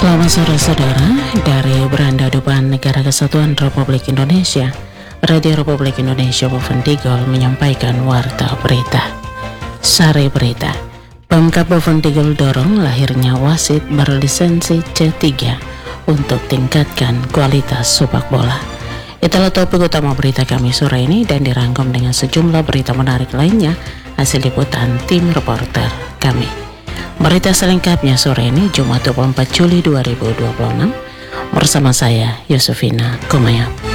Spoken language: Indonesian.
Selamat sore saudara, dari Beranda Depan Negara Kesatuan Republik Indonesia, Radio Republik Indonesia Bovendigul menyampaikan warta berita. Sari berita, Pemkab Bovendigul dorong lahirnya wasit berlisensi C3 untuk tingkatkan kualitas sepak bola. Itulah topik utama berita kami sore ini dan dirangkum dengan sejumlah berita menarik lainnya hasil liputan tim reporter kami. Berita selengkapnya sore ini Jumat 24 Juli 2026 bersama saya Yusufina Kumayap.